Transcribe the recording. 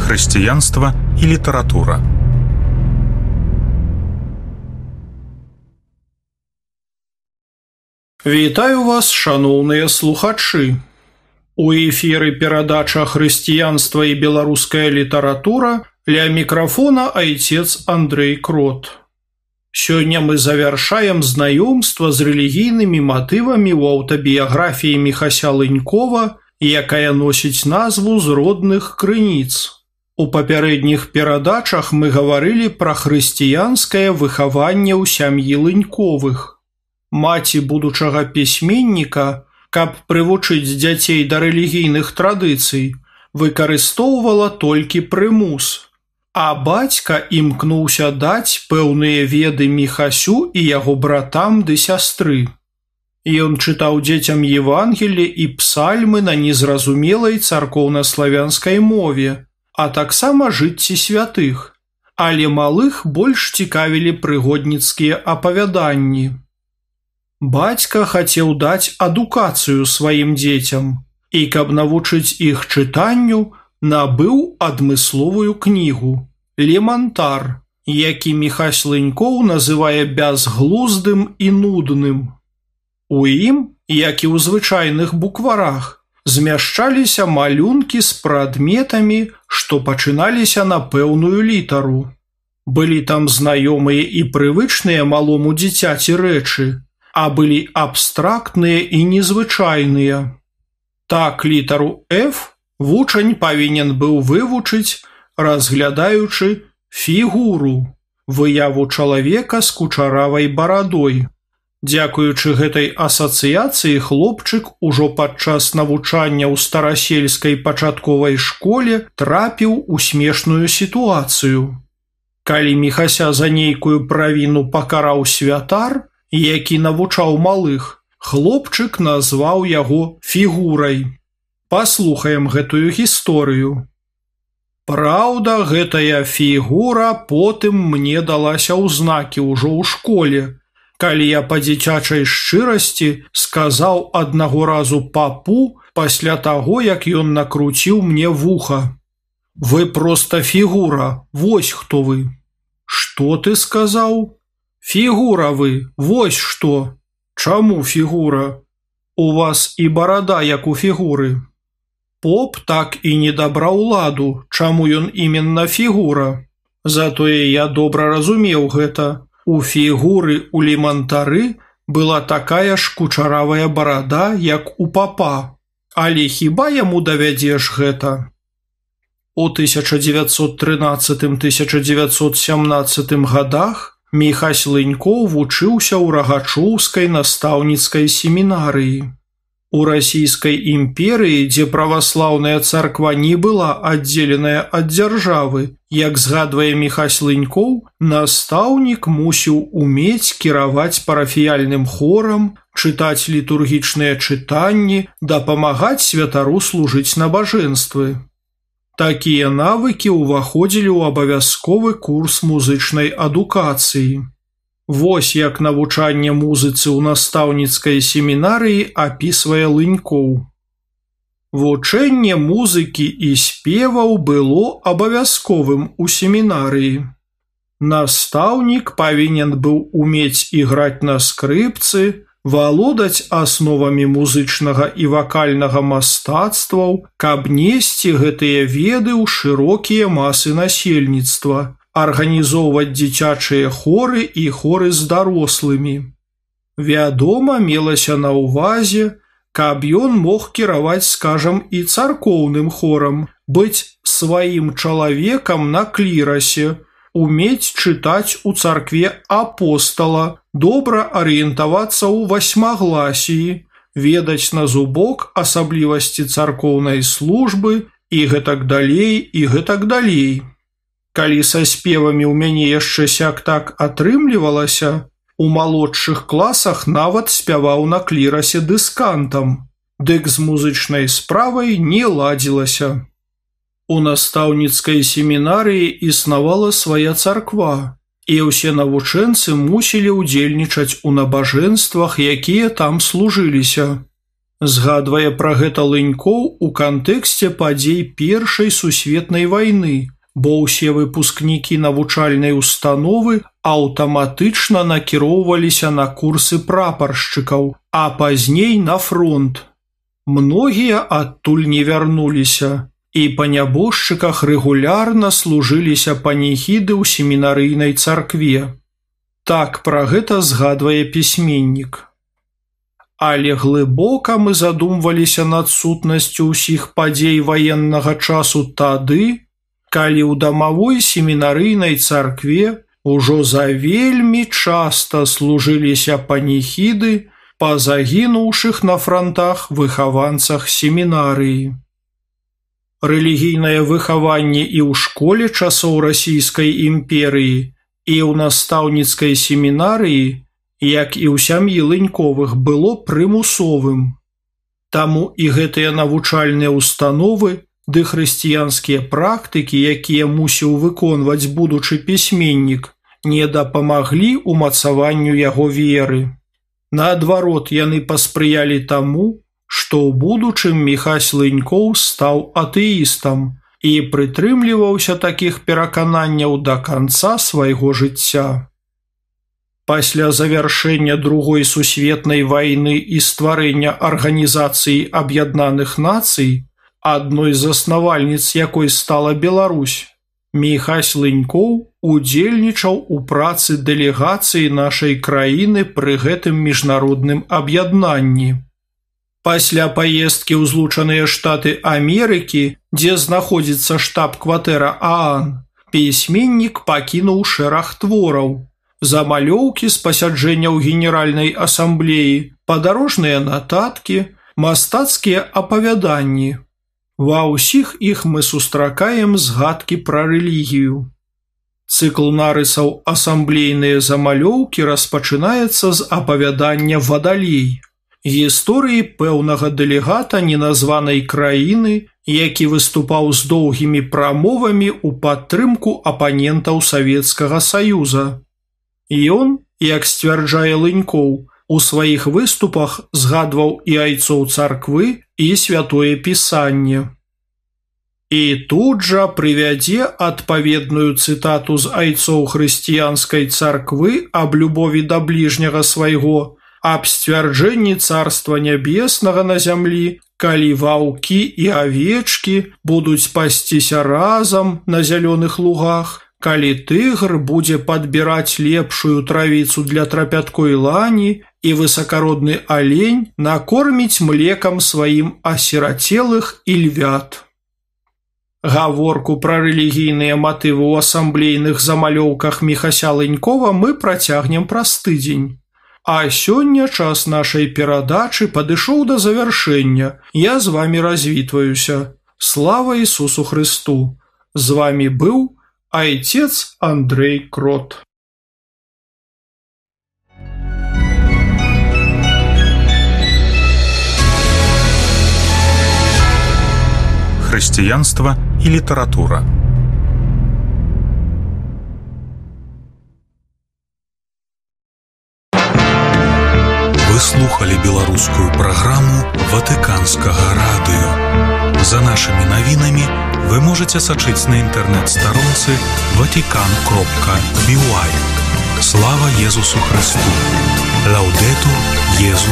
хрысціянства і літаратура. Вітаю вас, шаноўныя слухачы. У эфіры перадача «Хрысціянства і беларуская літаратура», ля мікрафона айцец Андрэй Крот. Сёння мы завяршаем знаёмства з рэлігійнымі матывамі ў аўтабіяграфіі Міхася Лынькова, якая носіць назву «З родных крыніц». У папярэдніх перадачах мы гаварылі пра хрысціянскае выхаванне ў сям'і Лыньковых. Маці будучага пісьменніка, каб прывучыць дзяцей да рэлігійных традыцый, выкарыстоўвала толькі прымус, а бацька імкнуўся даць пэўныя веды Міхасю і яго братам ды сястры. Ён чытаў дзецям Евангелле і псальмы на незразумелай царкоўна-славянскай мове, а таксама жыцці святых, але малых больш цікавілі прыгодніцкія апавяданні. Бацька хацеў даць адукацыю сваім дзецям і, каб навучыць іх чытанню, набыў адмысловую кнігу «Лемантар», які Міхась Лынькоў называе бязглуздым і нудным. У ім, як і ў звычайных букварах, змяшчаліся малюнкі з прадметамі, што пачыналіся на пэўную літару. Былі там знаёмыя і прывычныя малому дзіцяці рэчы, а былі абстрактныя і незвычайныя. Так літару «Ф» вучань павінен быў вывучыць, разглядаючы фігуру, выяву чалавека з кучаравай барадой. Дзякуючы гэтай асацыяцыі хлопчык ужо падчас навучання ў старасельскай пачатковай школе трапіў у смешную сітуацыю. Калі Міхася за нейкую правіну пакараў святар, які навучаў малых, хлопчык назваў яго фігурай. Паслухаем гэтую гісторыю. Праўда, гэтая фігура потым мне далася ў знакі ўжо ў школе, калі я па дзіцячай шчырасці сказаў аднаго разу папу пасля таго, як ён накруціў мне вуха. «Вы проста фігура, вось хто вы». «Што ты сказаў?» «Фігура вы, вось што». «Чаму фігура? У вас і барада, як у фігуры». Поп так і не дабраў ладу, чаму ён іменна фігура. Затое я добра разумеў гэта. У фігуры ў лемантары была такая ж кучаравая барада, як у папа. Але хіба яму давядзеш гэта? У 1913-1917 годах Міхась Лынькоў вучыўся ў Рагачоўскай настаўніцкай семінарыі. У расійскай імперыі, дзе праваслаўная царква не была аддзеленая ад дзяржавы, як згадвае Міхась Лынькоў, настаўнік мусіў умець кіраваць парафіяльным хорам, чытаць літургічныя чытанні, дапамагаць святару служыць набажэнствы. Такія навыкі ўваходзілі ў абавязковы курс музычнай адукацыі. Вось як навучанне музыцы ў настаўніцкай семінарыі апісвае Лынькоў. Вучэнне музыкі і спеваў было абавязковым у семінарыі. Настаўнік павінен быў умець іграць на скрыпцы, валодаць асновамі музычнага і вакальнага мастацтваў, каб несці гэтыя веды ў шырокія масы насельніцтва, арганізоўваць дзіцячыя хоры і хоры з дарослымі. Вядома, мелася на ўвазе, каб ён мог кіраваць, скажам, і царкоўным хорам, быць сваім чалавекам на клірасе, умець чытаць у царкве апостала, добра арыентавацца ў васьмагласіі, ведаць на зубок асаблівасці царкоўнай службы і гэтак далей, і гэтак далей. Калі са спевамі ў мяне яшчэ сяк-так атрымлівалася, у малодшых класах нават спяваў на клірасе дыскантам, дык з музычнай справай не ладзілася. У настаўніцкай семінарыі існавала свая царква, і ўсе навучэнцы мусілі ўдзельнічаць у набажэнствах, якія там служыліся. Згадвае пра гэта Лынькоў у кантэксце падзей Першай сусветнай вайны, бо ўсе выпускнікі навучальнай установы аўтаматычна накіроўваліся на курсы прапаршчыкаў, а пазней на фронт. Многія адтуль не вярнуліся, і па нябожчыках рэгулярна служыліся паніхіды ў семінарыйнай царкве. Так пра гэта згадвае пісьменнік. Але глыбока мы задумваліся над сутнасцю ўсіх падзей ваеннага часу тады, калі ў дамавой семінарыйнай царкве ужо завельмі часта служыліся паніхіды па загінуўшых на франтах выхаванцах семінарыі. Рэлігійнае выхаванне і ў школе часоў Расійскай імперыі, і ў настаўніцкай семінарыі, як і ў сям'і Лыньковых, было прымусовым. Таму і гэтыя навучальныя установы ды хрысціянскія практыкі, якія мусіў выконваць будучы пісьменнік, не дапамаглі ўмацаванню яго веры. Наадварот, яны паспрыялі таму, што ў будучым Міхась Лынькоў стаў атэістам і прытрымліваўся такіх перакананняў да канца свайго жыцця. Пасля завяршэння Другой сусветнай вайны і стварэння Арганізацыі Аб'яднаных Нацый, адной з заснавальніц якой стала Беларусь, Міхась Лынькоў удзельнічаў у працы дэлегацыі нашай краіны пры гэтым міжнародным аб'яднанні. Пасля паездкі ў Злучаныя Штаты Амерыкі, дзе знаходзіцца штаб-кватэра ААН, пісьменнік пакінуў шэраг твораў: замалёўкі з пасяджэнняў Генеральнай асамблеі, падарожныя нататкі, мастацкія апавяданні. Ва ўсіх іх мы сустракаем згадкі пра рэлігію. Цыкл нарысаў «Асамблейныя замалёўкі» распачынаецца з апавядання «Вадалей», гісторыі пэўнага дэлегата неназванай краіны, які выступаў з доўгімі прамовамі ў падтрымку апанентаў Савецкага Саюза. Ён, як сцвярджае Лынькоў, у сваіх выступах згадваў і айцоў царквы, і святое пісанне. І тут жа прывядзе адпаведную цытату з айцоў хрысціянскай царквы аб любові да бліжняга свайго, аб сцвярджэнні Царства Нябеснага на зямлі, калі ваўкі і авечкі будуць пасціся разам на зялёных лугах, калі тыгр будзе падбіраць лепшую травіцу для трапяткой лані і высакародны алень накорміць млекам сваім асірацелых і львят. Гаворку пра рэлігійныя матывы ў асамблейных замалёўках Міхася Лынькова мы працягнем праз тыдзень. А сёння час нашай перадачы падышоў да завяршэння. Я з вамі развітваюся. Слава Ісусу Хрысту! З вамі быў Отец Андрей Крот. Христианство и литература. Вы слухали беларускую праграму Ватыканскага радыё. За нашими навінамі вы можете сачыць на інтэрнэт-старонцы vatican.by. Слава Езусу Христу! Лаудетур Езус